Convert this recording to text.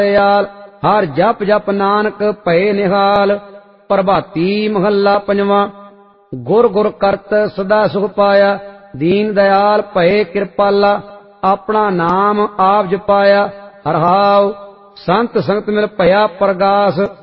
दयाल। हर जप जप नानक भये निहाल। प्रभाती महला पंजवां। गुर गुर करत सदा सुख पाया। दीन दयाल भये कृपाला। अपना नाम आप जपाया। हरहाउ संत संगत मिल भया प्रगास।